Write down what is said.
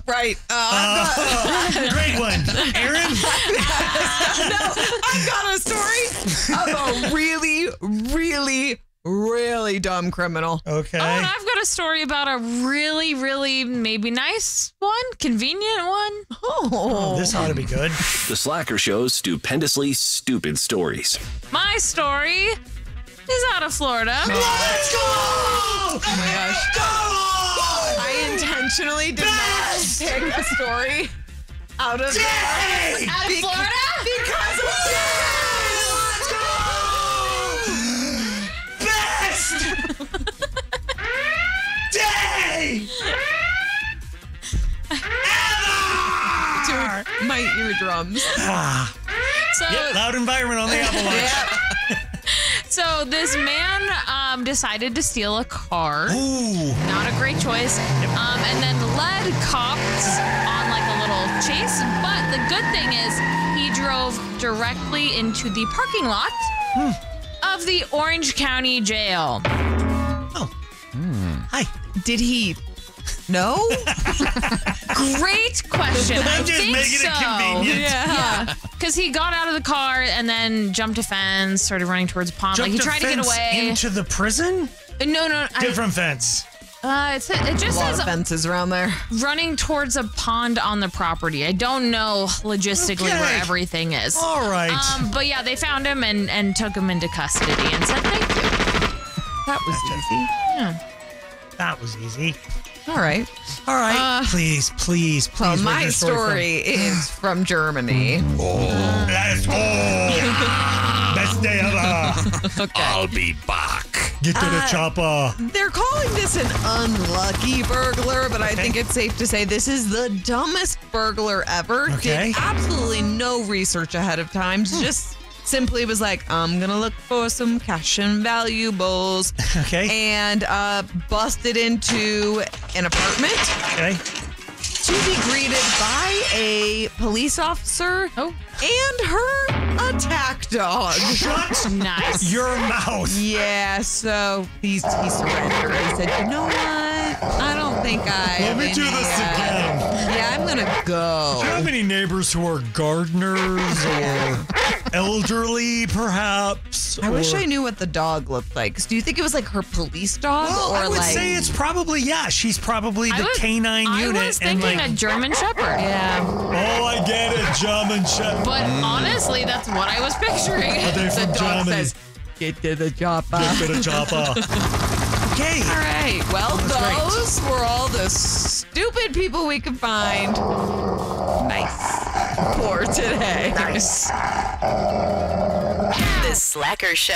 Right. Great one. Aaron? I've got a story of a really, really, really dumb criminal. Okay. Oh, and I've got a story about a really, really maybe nice one, convenient one. Oh, this ought to be good. The Slacker Show's stupendously stupid stories. My story is out of Florida. Let's go! Oh my gosh. I intentionally did not pick a story out of Dang! Out of Florida? because of Let's go! Best day ever! to my eardrums. So, Yep, loud environment on the Apple Watch. so this man decided to steal a car. Ooh. Not a great choice. And then led cops on like a little chase. But the good thing is he drove directly into the parking lot of the Orange County Jail. Oh. Hi. Did he? No? Great question. I I'm just think making so. it convenient. Yeah. Because he got out of the car and then jumped a fence, started running towards a pond. Jumped Like he a tried to get fence away. into the prison? No. Different fence. It A just lot says of fences around there. running towards a pond on the property. I don't know logistically Okay. where everything is. All right. But yeah, they found him and took him into custody and said thank you. That was easy. Yeah. That was easy. All right. All right. Please. Well, where's my your story is from Germany. Let's go. Best day ever. I'll be back. Get to the chopper. They're calling this an unlucky burglar, but I think it's safe to say this is the dumbest burglar ever. Okay. Did absolutely no research ahead of time. Just simply was like, I'm going to look for some cash and valuables. Okay. And busted into an apartment Okay. to be greeted by a police officer and her attack dog. Shut Nice. your mouth. Yeah, so he surrendered. He said, you know what? I don't think I Let me do this again. Yeah, I'm gonna go. Do you have any neighbors who are gardeners or elderly, perhaps? I wish or- I knew what the dog looked like. Do you think it was like her police dog? Well, or I would like say it's probably, she's probably the canine unit. I was thinking a German Shepherd. Yeah. Oh, I get it, German Shepherd. But honestly, that's what I was picturing. Are they The from dog Germany? says, get to the chopper. Get to the chopper. Okay. All right. Well, That was those were all the stupid people we could find. Nice. For today. Nice. The Slacker Show.